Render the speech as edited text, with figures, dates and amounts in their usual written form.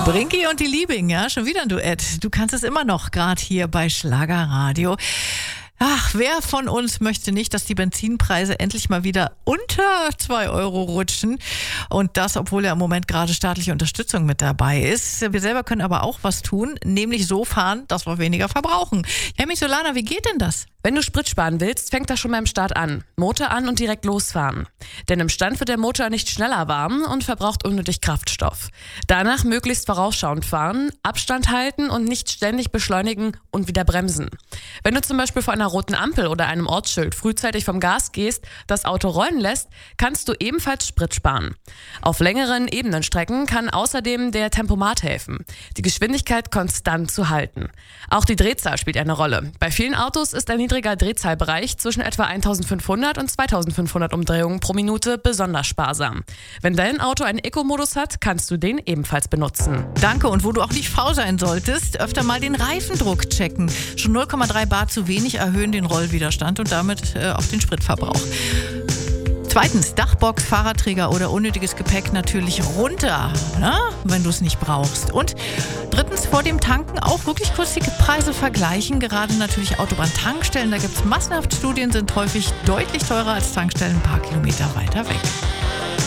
Brinky und die Liebing, ja, schon wieder ein Duett. Du kannst es immer noch, gerade hier bei Schlagerradio. Ach, wer von uns möchte nicht, dass die Benzinpreise endlich mal wieder unter 2 Euro rutschen? Und das, obwohl ja im Moment gerade staatliche Unterstützung mit dabei ist. Wir selber können aber auch was tun, nämlich so fahren, dass wir weniger verbrauchen. Hemmi Solana, wie geht denn das? Wenn du Sprit sparen willst, fängt das schon beim Start an. Motor an und direkt losfahren. Denn im Stand wird der Motor nicht schneller warm und verbraucht unnötig Kraftstoff. Danach möglichst vorausschauend fahren, Abstand halten und nicht ständig beschleunigen und wieder bremsen. Wenn du zum Beispiel vor einer roten Ampel oder einem Ortsschild frühzeitig vom Gas gehst, das Auto rollen lässt, kannst du ebenfalls Sprit sparen. Auf längeren Ebenenstrecken kann außerdem der Tempomat helfen, die Geschwindigkeit konstant zu halten. Auch die Drehzahl spielt eine Rolle. Bei vielen Autos ist ein niedriger Drehzahlbereich zwischen etwa 1500 und 2500 Umdrehungen pro Minute besonders sparsam. Wenn dein Auto einen Eco-Modus hat, kannst du den ebenfalls benutzen. Danke, und wo du auch nicht faul sein solltest, öfter mal den Reifendruck checken. Schon 0,3 bar zu wenig erhöhen den Rollwiderstand und damit auch den Spritverbrauch. Zweitens, Dachbox, Fahrradträger oder unnötiges Gepäck natürlich runter, ne? Wenn du es nicht brauchst. Und drittens, vor dem Tanken auch wirklich kurz die Preise vergleichen. Gerade natürlich Autobahn-Tankstellen, da gibt es massenhaft Studien, sind häufig deutlich teurer als Tankstellen ein paar Kilometer weiter weg.